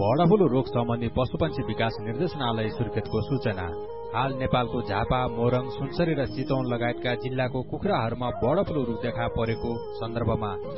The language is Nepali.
बर्ड फ्लू रोग सम्बन्धी पशुपक्षी विकास निर्देशनालय सुर्खेतको सूचना। हाल नेपालको झापा, मोरङ, सुनसरी र चितवन लगायतका जिल्लाको कुखुराहरूमा बर्ड फ्लू रोग देखा परेको सन्दर्भमा